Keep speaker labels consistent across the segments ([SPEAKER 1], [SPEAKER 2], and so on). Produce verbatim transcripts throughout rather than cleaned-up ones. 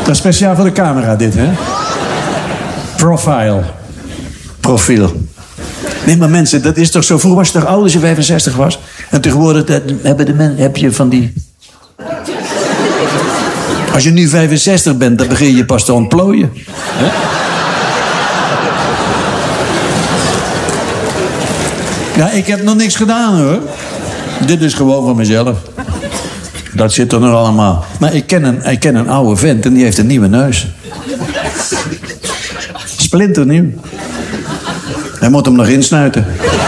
[SPEAKER 1] Dat is speciaal voor de camera, dit, hè? Profile. Profiel. Nee, maar mensen, dat is toch zo... Vroeger was je toch oud als je vijfenzestig was? En tegenwoordig dat, hebben de men, heb je van die... Als je nu vijfenzestig bent, dan begin je pas te ontplooien. Hè? Ja, ik heb nog niks gedaan, hoor. Dit is gewoon van mezelf. Dat zit er nog allemaal. Maar ik ken een, ik ken een oude vent en die heeft een nieuwe neus. Splinternieuw. Hij moet hem nog insnuiten.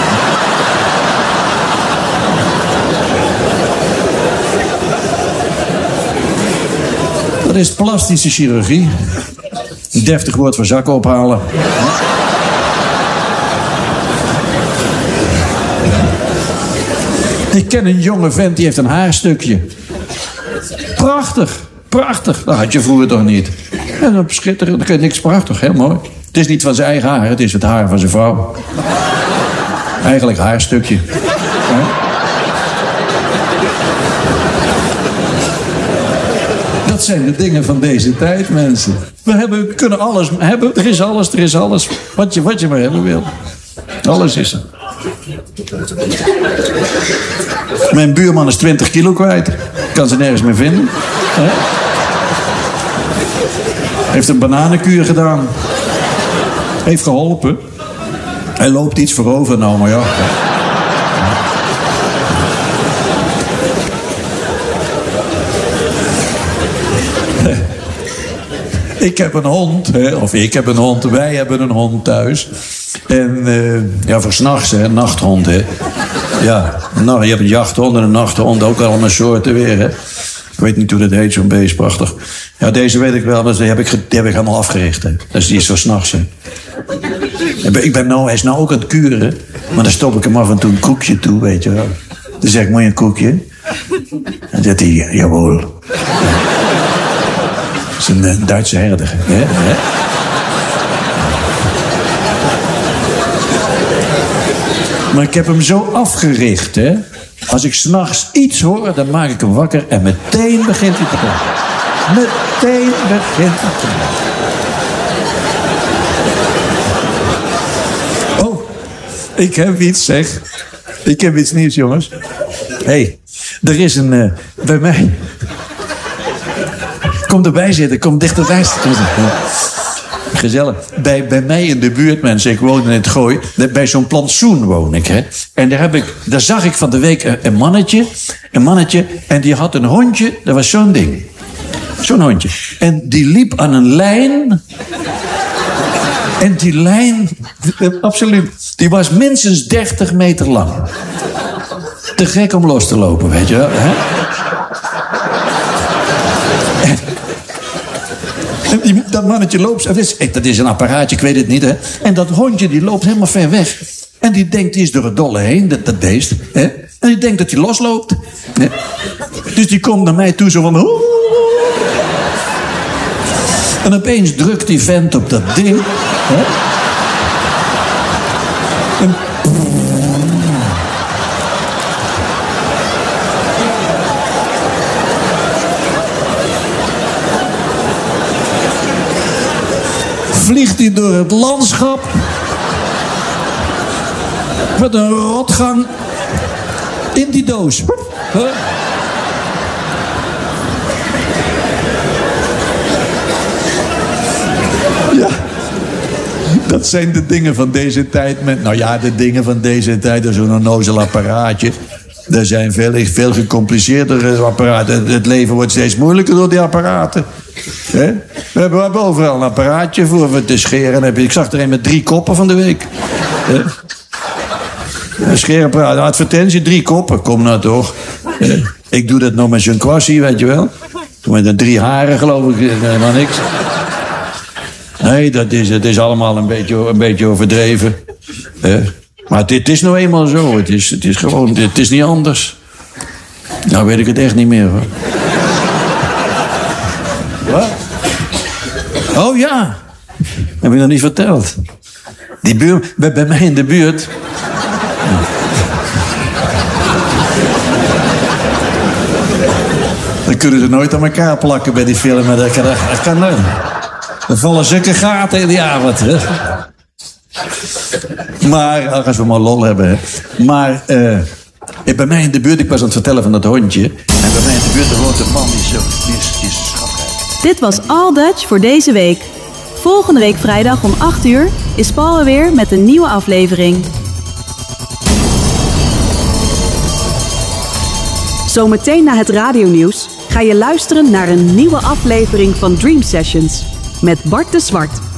[SPEAKER 1] Dat is plastische chirurgie. Een deftig woord voor zakken ophalen. Ik ken een jonge vent, die heeft een haarstukje. Prachtig, prachtig. Dat had je vroeger toch niet. En dan schitterend, dan kun je niks prachtig, heel mooi. Het is niet van zijn eigen haar, het is het haar van zijn vrouw. Eigenlijk haarstukje. Ja? Dat zijn de dingen van deze tijd, mensen. We hebben, kunnen alles hebben, er is alles, er is alles. Wat je, wat je maar hebben wil. Alles is er. Mijn buurman is twintig kilo kwijt. Kan ze nergens meer vinden. He? Heeft een bananenkuur gedaan. Heeft geholpen. Hij loopt iets voorover nou, maar ja. Ik heb een hond, hè, of ik heb een hond, wij hebben een hond thuis. En uh, ja, voor 's nachts, hè, nachthond, hè. Ja, nou, je hebt een jachthond en een nachthond, ook allemaal soorten weer, hè. Ik weet niet hoe dat heet, zo'n beest, prachtig. Ja, deze weet ik wel, maar die heb ik, die heb ik helemaal afgericht, hè. Dus die is zo 's nachts, hè. Ik ben nou, hij is nou ook aan het kuren, maar dan stop ik hem af en toe een koekje toe, weet je wel. Dan zeg ik, moet je een koekje? En dan zegt hij, jawel. Dat is een, een Duitse herder, hè? hè? Maar ik heb hem zo afgericht, hè. Als ik 's nachts iets hoor, dan maak ik hem wakker en meteen begint hij te praten. Meteen begint hij te praten. Oh, ik heb iets, zeg. Ik heb iets nieuws, jongens. Hé, hey, er is een... Uh, bij mij... Kom erbij zitten, kom dichterbij zitten. Gezellig. Bij, bij mij in de buurt, mensen, ik woon in het Gooi. Bij zo'n plantsoen woon ik, hè. En daar, heb ik, daar zag ik van de week een, een mannetje. Een mannetje. En die had een hondje. Dat was zo'n ding. Zo'n hondje. En die liep aan een lijn. En die lijn, absoluut, die was minstens dertig meter lang. Te gek om los te lopen, weet je wel. Hè? En, en die, dat mannetje loopt, dat is, dat is een apparaatje, ik weet het niet, hè. En dat hondje, die loopt helemaal ver weg. En die denkt, die is door het dolle heen, dat, dat beest. Hè? En die denkt dat hij losloopt. Hè? Dus die komt naar mij toe zo van... Oeh. En opeens drukt die vent op dat ding. Hè? En... vliegt hij door het landschap. Met een rotgang. In die doos. Huh? Ja. Dat zijn de dingen van deze tijd. Met, nou ja, de dingen van deze tijd. Dat is zo'n onnozel apparaatje. Er zijn veel, veel gecompliceerdere apparaten. Het leven wordt steeds moeilijker door die apparaten. He? We, hebben, we hebben overal een apparaatje voor we te scheren. Ik zag er een met drie koppen van de week. He? Een scheerapparaat, een advertentie, drie koppen. Kom nou toch. He? Ik doe dat nog met zo'n kwassie, weet je wel. Met een drie haren, geloof ik. Helemaal niks. Nee, dat is, het is allemaal een beetje, een beetje overdreven. He? Maar dit is nou eenmaal zo. Het is, het is gewoon, het is niet anders. Nou weet ik het echt niet meer, hoor. Wat? Oh ja. Heb ik nog niet verteld. Die buur, bij, bij mij in de buurt. Dan kunnen ze nooit aan elkaar plakken bij die filmen. Dat kan, dat kan nooit. Er vallen zulke gaten in die avond. Hè? Maar, als we maar lol hebben. Hè. Maar uh, bij mij in de buurt, ik was aan het vertellen van dat hondje. En bij mij in de buurt woont een man die is, die is, die is schatrijk.
[SPEAKER 2] Dit was All Dutch voor deze week. Volgende week vrijdag om acht uur is Paul er weer met een nieuwe aflevering. Zometeen na het radionieuws ga je luisteren naar een nieuwe aflevering van Dream Sessions met Bart de Zwart.